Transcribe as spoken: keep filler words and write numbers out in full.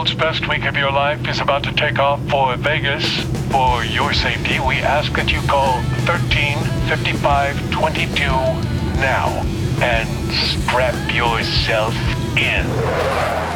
world's best week of your life is about to take off for Vegas. For your safety, we ask that you call thirteen fifty-five twenty-two now and strap yourself in.